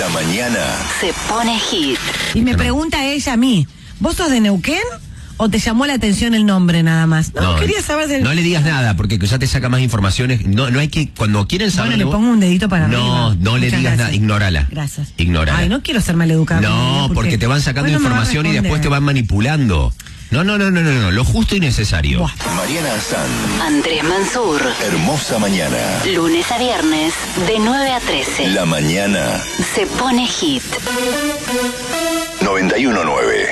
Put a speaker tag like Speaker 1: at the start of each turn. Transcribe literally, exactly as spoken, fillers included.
Speaker 1: mañana
Speaker 2: se pone hit.
Speaker 3: Y me pregunta ella a mí, ¿vos sos de Neuquén? ¿O te llamó la atención el nombre nada más? No,
Speaker 4: No,
Speaker 3: quería saber del...
Speaker 4: No le digas nada, porque ya te saca más informaciones. No, no hay que, cuando quieren saber...
Speaker 3: Bueno, le pongo un dedito para
Speaker 4: No,
Speaker 3: arriba.
Speaker 4: no le
Speaker 3: Muchas
Speaker 4: digas
Speaker 3: gracias.
Speaker 4: nada, ignórala.
Speaker 3: Gracias.
Speaker 4: Ignórala.
Speaker 3: Ay, no quiero ser maleducada.
Speaker 4: No, porque, porque te van sacando
Speaker 3: bueno,
Speaker 4: información y después te van manipulando. No, no, no, no, no, no, lo justo y necesario.
Speaker 3: Buah.
Speaker 1: Mariana San,
Speaker 2: Andrés Mansur.
Speaker 1: Hermosa Mañana.
Speaker 2: Lunes a viernes, de nueve a trece.
Speaker 1: La mañana
Speaker 2: Se pone hit.
Speaker 1: noventa y uno nueve.